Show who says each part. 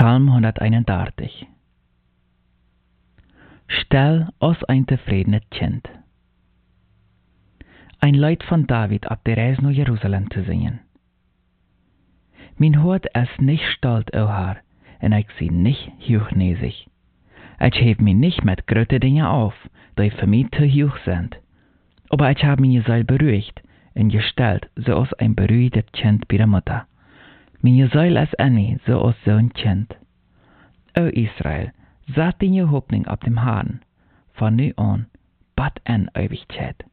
Speaker 1: Psalm 131. Stel oss ein tevredenet kind. Ein Lied van David op de reis naar Jeruzalem te zingen. Mijn hart is nicht stolz o haar, en ik zie nicht hoochnäsig. Ich heb mich nicht mit grote dingen auf, die für mich zu hoch sind. Aber ich habe meine Seele beruhigt und gestellt, so als ein beruhigtes Kind bei der Mutter. Meine Seele ist in mich, so als so ein Kind. O Israel, set deine Hoffnung auf dem Herrn, von nu an, bat in Ewigkeit.